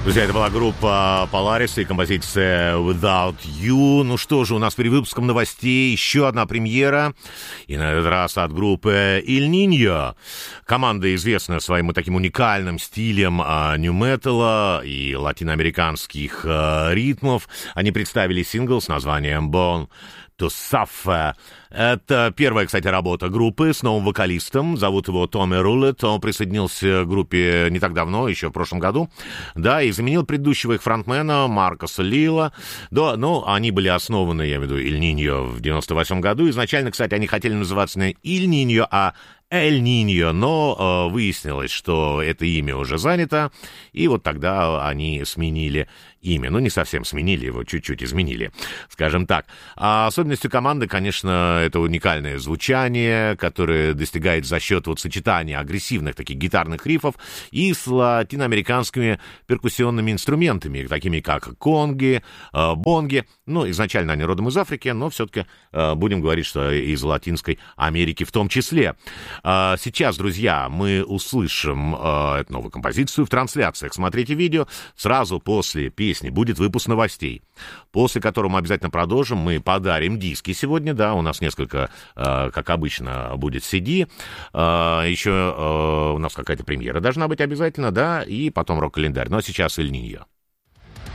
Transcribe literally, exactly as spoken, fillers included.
Друзья, это была группа Polaris и композиция Without You. Ну что же, у нас перед выпуском новостей еще одна премьера. И на этот раз от группы Il Niño. Команда известна своим вот таким уникальным стилем а, нью-металла и латиноамериканских а, ритмов. Они представили сингл с названием Born to Suffer. Это первая, кстати, работа группы с новым вокалистом. Зовут его Томми Рулет. Он присоединился к группе не так давно, еще в прошлом году. Да, и заменил предыдущего их фронтмена Маркоса Лила. Да, ну, они были основаны, я имею в виду, Иль Ниньо в девяносто восьмом году. Изначально, кстати, они хотели называться не Иль Ниньо, а Эль Ниньо, но э, выяснилось, что это имя уже занято, и вот тогда они сменили имя. Ну, не совсем сменили его, чуть-чуть изменили, скажем так. А особенностью команды, конечно, это уникальное звучание, которое достигает за счет вот сочетания агрессивных таких гитарных рифов и с латиноамериканскими перкуссионными инструментами, такими как конги, э, бонги. Ну, изначально они родом из Африки, но все-таки э, будем говорить, что из Латинской Америки в том числе. Сейчас, друзья, мы услышим э, эту новую композицию в трансляциях. Смотрите видео. Сразу после песни будет выпуск новостей, после которого мы обязательно продолжим. Мы подарим диски сегодня, да, у нас несколько, э, как обычно, будет си ди. Э, еще э, у нас какая-то премьера должна быть обязательно, да, и потом рок-календарь. Но сейчас Иль Ниньо.